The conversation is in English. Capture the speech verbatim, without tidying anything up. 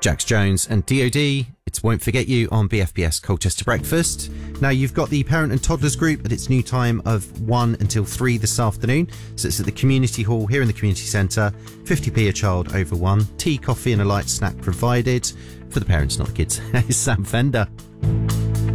Jax Jones and D O D, it's Won't Forget You on B F B S Colchester Breakfast. Now, you've got the Parent and Toddlers group at its new time of one until three this afternoon. So it's at the Community Hall here in the Community Centre. fifty p a child over one. Tea, coffee and a light snack provided. For the parents, not the kids. It's Sam Fender.